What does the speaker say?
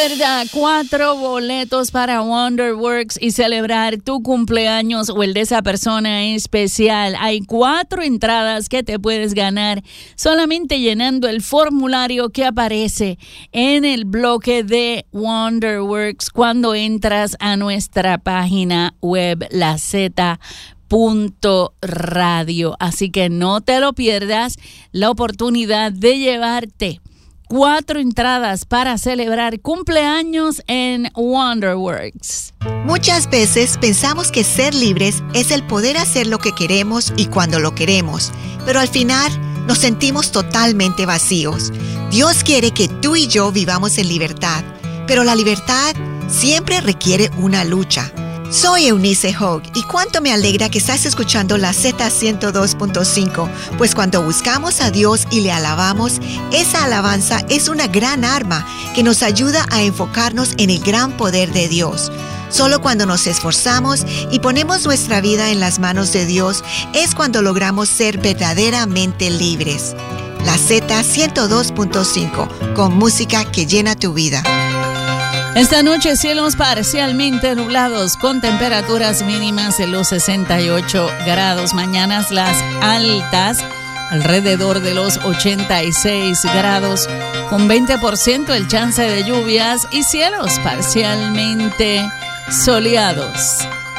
4 boletos para Wonderworks y celebrar tu cumpleaños o el de esa persona especial. Hay 4 entradas que te puedes ganar solamente llenando el formulario que aparece en el bloque de Wonderworks cuando entras a nuestra página web, lazeta.radio. Así que no te lo pierdas, la oportunidad de llevarte 4 entradas para celebrar cumpleaños en Wonderworks. Muchas veces pensamos que ser libres es el poder hacer lo que queremos y cuando lo queremos, pero al final nos sentimos totalmente vacíos. Dios quiere que tú y yo vivamos en libertad, pero la libertad siempre requiere una lucha. Soy Eunice Hogg y cuánto me alegra que estás escuchando la Z102.5, pues cuando buscamos a Dios y le alabamos, esa alabanza es una gran arma que nos ayuda a enfocarnos en el gran poder de Dios. Solo cuando nos esforzamos y ponemos nuestra vida en las manos de Dios es cuando logramos ser verdaderamente libres. La Z102.5, con música que llena tu vida. Esta noche cielos parcialmente nublados con temperaturas mínimas en los 68 grados. Mañanas las altas alrededor de los 86 grados con 20% el chance de lluvias y cielos parcialmente soleados.